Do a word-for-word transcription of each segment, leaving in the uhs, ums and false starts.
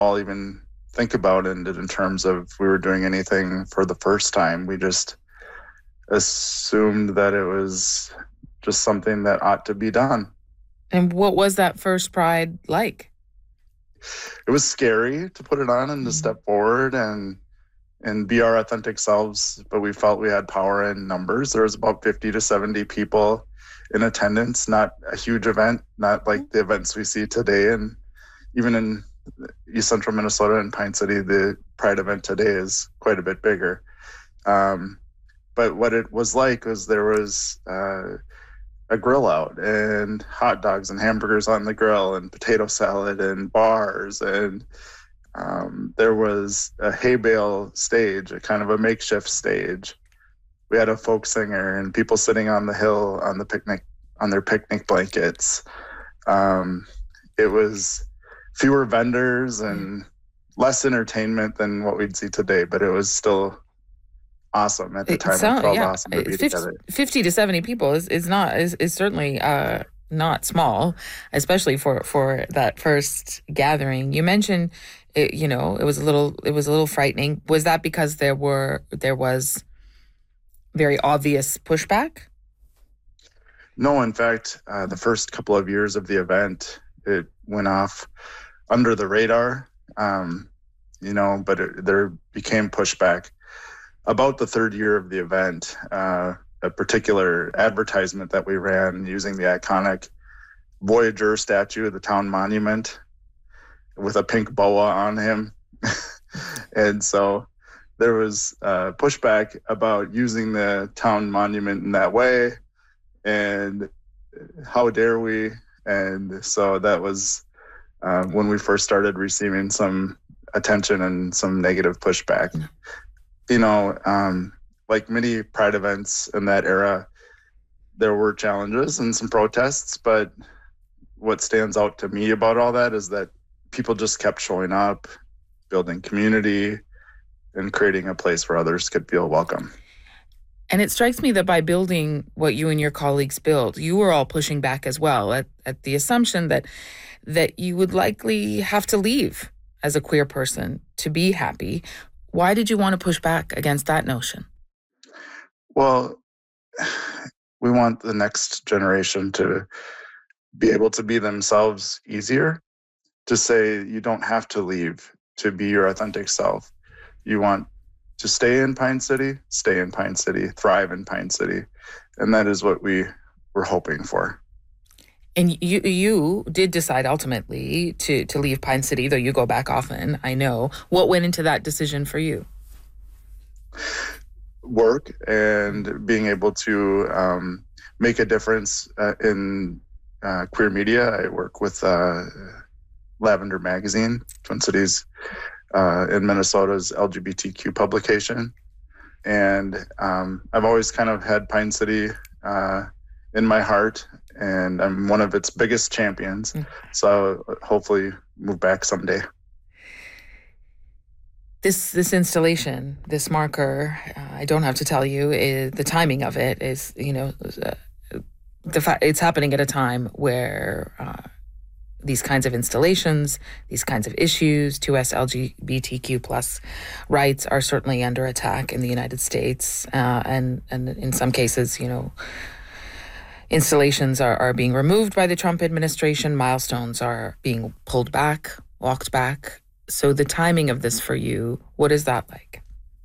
all even think about it in terms of we were doing anything for the first time. We just assumed that it was just something that ought to be done. And what was that first Pride like? It was scary to put it on and to step forward and and be our authentic selves, but we felt we had power in numbers. There was about fifty to seventy people in attendance, not a huge event, not like the events we see today. And even in East Central Minnesota and Pine City, the Pride event today is quite a bit bigger. Um, but what it was like was there was uh, a grill out and hot dogs and hamburgers on the grill and potato salad and bars. And um, there was a hay bale stage, a kind of a makeshift stage. We had a folk singer and people sitting on the hill on the picnic, on their picnic blankets. Um, it was fewer vendors and less entertainment than what we'd see today, but it was still awesome at the time. It, sound, it felt yeah. awesome to be fifty, together. fifty to seventy people is, is not is, is certainly uh, not small, especially for, for that first gathering. You mentioned, it, you know, it was a little it was a little frightening. Was that because there were there was very obvious pushback? No, in fact, uh, the first couple of years of the event, it went off under the radar, um, you know, but it, there became pushback. About the third year of the event, uh, a particular advertisement that we ran using the iconic Voyager statue, the town monument, with a pink boa on him. And so there was uh, pushback about using the town monument in that way. And how dare we? And so that was uh, when we first started receiving some attention and some negative pushback. Mm-hmm. You know, um, like many Pride events in that era, there were challenges and some protests, but what stands out to me about all that is that people just kept showing up, building community, and creating a place where others could feel welcome. And it strikes me that by building what you and your colleagues built, you were all pushing back as well at, at the assumption that that you would likely have to leave as a queer person to be happy. Why did you want to push back against that notion? Well, we want the next generation to be able to be themselves easier, to say you don't have to leave to be your authentic self. You want to stay in Pine City, stay in Pine City, thrive in Pine City. And that is what we were hoping for. And you you did decide ultimately to, to leave Pine City, though you go back often, I know. What went into that decision for you? Work and being able to um, make a difference uh, in uh, queer media. I work with uh, Lavender Magazine, Twin Cities uh, in Minnesota's L G B T Q publication. And um, I've always kind of had Pine City uh, in my heart, and I'm one of its biggest champions. Mm. So I'll hopefully move back someday. This this installation, this marker, uh, I don't have to tell you, is, the timing of it is, you know, uh, the fact it's happening at a time where uh, these kinds of installations, these kinds of issues, two S L G B T Q plus rights are certainly under attack in the United States, uh, and and in some cases, you know, installations are, are being removed by the Trump administration. Milestones are being pulled back, walked back. So the timing of this for you, what is that like?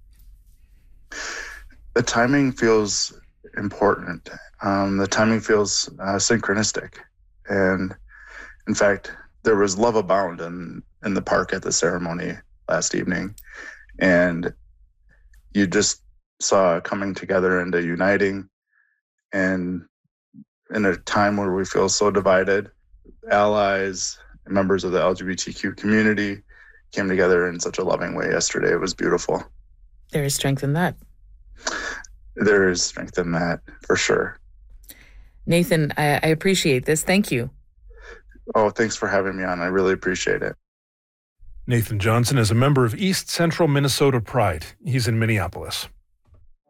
The timing feels important. Um, the timing feels uh, synchronistic. And in fact, there was love abound in, in the park at the ceremony last evening. And you just saw coming together and a uniting. And in a time where we feel so divided, allies, members of the L G B T Q community came together in such a loving way yesterday. It was beautiful. There is strength in that. There is strength in that, for sure. Nathan, I, I appreciate this. Thank you. Oh, thanks for having me on. I really appreciate it. Nathan Johnson is a member of East Central Minnesota Pride. He's in Minneapolis.